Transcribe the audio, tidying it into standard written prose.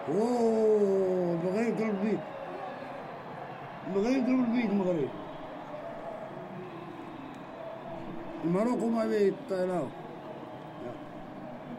اوه بغى يضرب بيك، بغى يضرب بيك المغرب. المغرب ما بيطلعوا.